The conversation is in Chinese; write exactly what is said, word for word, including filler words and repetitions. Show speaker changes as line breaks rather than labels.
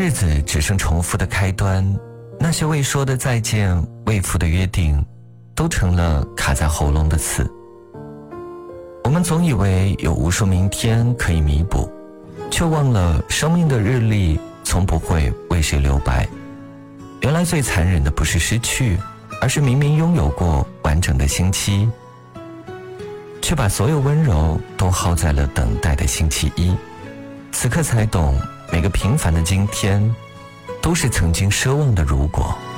日子只剩重复的开端，那些未说的再见，未付的约定，都成了卡在喉咙的刺。我们总以为有无数明天可以弥补，却忘了生命的日历从不会为谁留白。原来最残忍的不是失去，而是明明拥有过完整的星期，却把所有温柔都耗在了等待的星期一。此刻才懂，每个平凡的今天都是曾经奢望的如果。